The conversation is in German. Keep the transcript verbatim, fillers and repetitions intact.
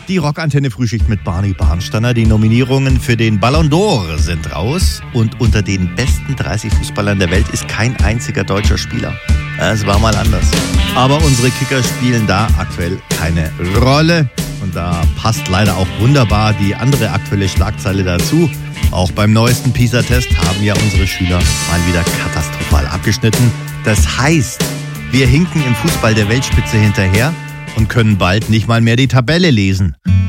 Die Rockantenne-Frühschicht mit Barney Barnsteiner. Die Nominierungen für den Ballon d'Or sind raus. Und unter den besten dreißig Fußballern der Welt ist kein einziger deutscher Spieler. Es war mal anders. Aber unsere Kicker spielen da aktuell keine Rolle. Und da passt leider auch wunderbar die andere aktuelle Schlagzeile dazu. Auch beim neuesten PISA-Test haben ja unsere Schüler mal wieder katastrophal abgeschnitten. Das heißt, wir hinken im Fußball der Weltspitze hinterher und können bald nicht mal mehr die Tabelle lesen.